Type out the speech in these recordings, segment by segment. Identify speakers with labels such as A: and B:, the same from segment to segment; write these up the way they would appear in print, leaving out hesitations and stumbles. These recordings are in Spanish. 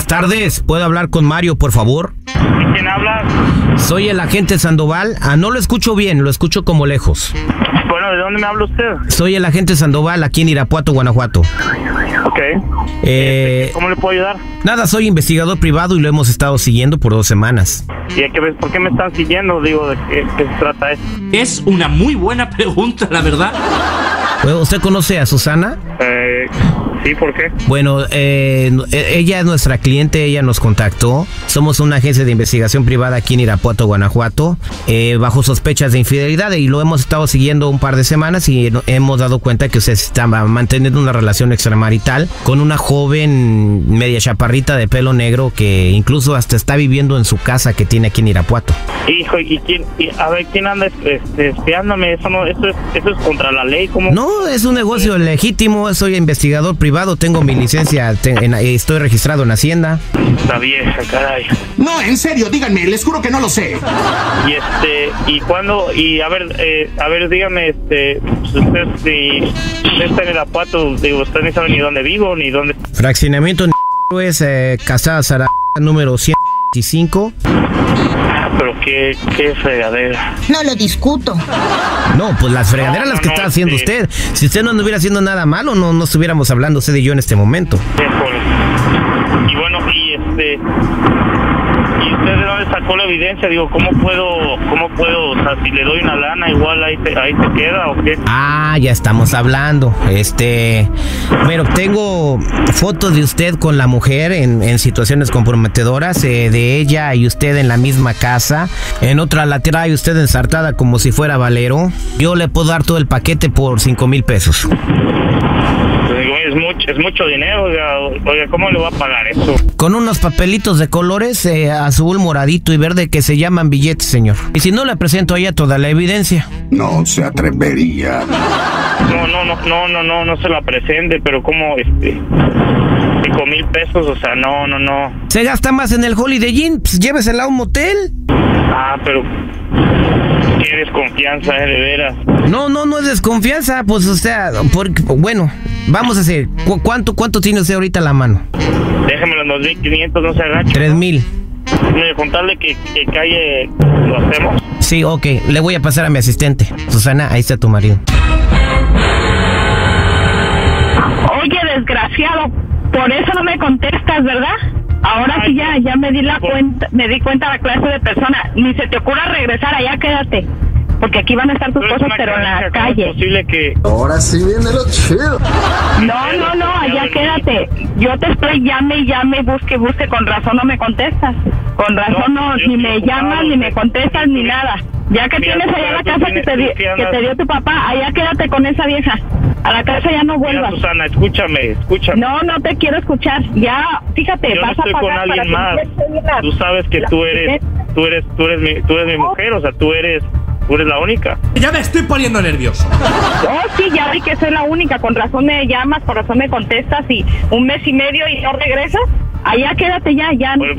A: tardes, ¿puedo hablar con Mario, por favor?
B: ¿Quién habla?
A: Soy el agente Sandoval. No lo escucho bien, lo escucho como lejos.
B: Bueno, ¿de dónde me habla usted?
A: Soy el agente Sandoval, aquí en Irapuato, Guanajuato.
B: Ok. ¿Cómo le puedo ayudar?
A: Nada, soy investigador privado y lo hemos estado siguiendo por 2 semanas.
B: ¿Y por qué me están siguiendo? Digo, ¿de qué se trata esto?
C: Es una muy buena pregunta, la verdad.
A: ¿Usted conoce a Susana?
B: Sí, ¿por qué?
A: Bueno, ella es nuestra cliente, ella nos contactó. Somos una agencia de investigación privada aquí en Irapuato, Guanajuato, bajo sospechas de infidelidad, y lo hemos estado siguiendo un par de semanas y hemos dado cuenta que usted está manteniendo una relación extramarital con una joven media chaparrita de pelo negro que incluso hasta está viviendo en su casa que tiene aquí en Irapuato.
B: Hijo, ¿quién anda espiándome? Eso es contra la ley. ¿Cómo?
A: No, es un negocio legítimo. Soy investigador privado, tengo mi licencia, estoy registrado en Hacienda.
B: La vieja, caray.
D: No, en serio, díganme, les juro que no lo sé.
B: ¿Y cuándo? Y a ver, dígame, usted está en Irapuato, digo, usted no sabe ni dónde vivo, ni dónde.
A: Fraccionamiento es Casada Sara, número 125.
B: Pero qué fregadera.
E: No lo discuto.
A: No, pues las fregaderas las que está haciendo usted. Si usted no anduviera haciendo nada malo, no estuviéramos hablando usted y yo en este momento.
B: Y bueno, ¿y usted de dónde sacó la evidencia? Digo, ¿cómo puedo, o sea, si le doy una lana, igual ahí se queda o qué?
A: Ya estamos hablando. Bueno, tengo fotos de usted con la mujer en situaciones comprometedoras, de ella y usted en la misma casa. En otra la trae usted ensartada como si fuera Valero. Yo le puedo dar todo el paquete por 5,000 pesos.
B: Es mucho dinero, oiga, ¿cómo le va a pagar eso?
A: Con unos papelitos de colores, azul, moradito y verde, que se llaman billetes, señor. Y si no, le presento a ella toda la evidencia.
D: No se atrevería.
B: No se la presente, pero ¿cómo, 5,000 pesos? O sea, no.
A: Se gasta más en el Holiday Inn, pues llévesela a un motel.
B: Pero qué desconfianza, de veras.
A: No es desconfianza, pues, o sea, bueno, vamos a hacer, ¿cuánto tiene usted ahorita a la mano?
B: Déjame los 2,500, no se agache.
A: 3,000.
B: Contarle que calle lo hacemos.
A: Sí, ok, le voy a pasar a mi asistente. Susana, ahí está tu marido.
F: Oye, desgraciado, por eso no me contestas, ¿verdad? Ahora sí ya me di cuenta de la clase de persona. Ni se te ocurra regresar, allá quédate. Porque aquí van a estar tus cosas, pero en la calle.
B: ¿Es posible que...?
D: Ahora sí viene lo chido.
F: No, allá quédate. Yo te estoy llame, busque, con razón no me contestas. Con razón no, ni me llamas, ni me contestas, ni nada. Ya que tienes allá la casa que te dio tu papá, allá quédate con esa vieja. A la casa ya no vuelvas.
B: Mira, Susana, escúchame.
F: No te quiero escuchar. Ya, fíjate,
B: yo
F: vas
B: no estoy
F: a pagar
B: con alguien más. Tú sabes que tú eres mi mujer, o sea, tú eres la única.
C: Ya me estoy poniendo nervioso.
F: Sí, ya vi que soy la única. Con razón me llamas, con razón me contestas, y 1 mes y medio y no regresas. Allá quédate ya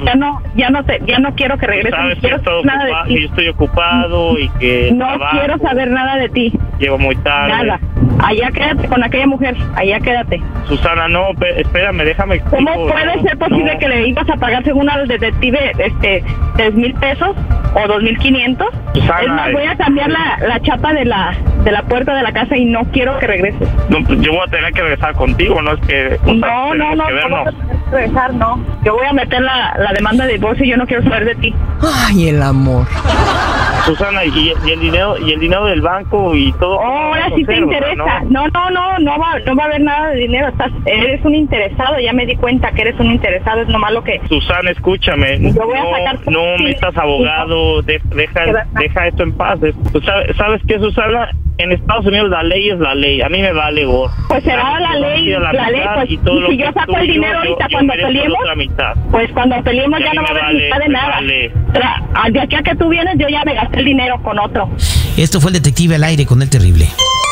F: no quiero que regreses.
B: Sabes
F: no quiero
B: que
F: nada de ti.
B: yo estoy ocupado y que
F: no quiero saber nada de ti.
B: Llevo muy tarde.
F: Nada. Allá quédate con aquella mujer. Allá quédate.
B: Más, no, espérame, déjame.
F: ¿Cómo puede ser posible que le ibas a pagar, según al detective, 3,000 pesos o 2,500?
B: Susana,
F: Es más, voy a cambiar la chapa de la puerta de la casa y no quiero que regreses.
B: No, pues yo voy a tener que regresar contigo, no es que...
F: No, regresar, no. Yo voy a meter la demanda de divorcio y yo no quiero saber de ti.
A: Ay, el amor.
B: Susana, y el dinero del banco y todo.
F: Ahora sí te interesa. No va a haber nada de dinero. Eres un interesado, ya me di cuenta que eres un interesado, es nomás lo que...
B: Susana, escúchame.
F: Yo voy a sacar
B: no metas abogado, deja esto en paz. ¿Tú sabes qué, Susana? En Estados Unidos la ley es la ley. A mí me vale gorro.
F: Pues será la ley, pues, y si yo saco el dinero ahorita cuando peleemos, pues cuando peleemos ya no va a haber mitad de nada. De aquí a que tú vienes yo ya me gasté el dinero con otro.
A: Esto fue el detective al aire con el terrible.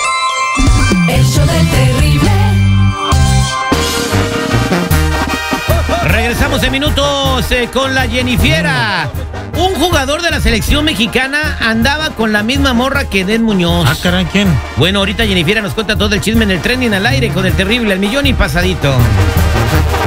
G: El show del terrible.
A: Regresamos en minutos con la Jennifiera. Un jugador de la selección mexicana andaba con la misma morra que Den Muñoz.
C: Caray, ¿quién?
A: Bueno, ahorita Jennifiera nos cuenta todo el chisme en el trending al aire con el terrible, al millón y pasadito.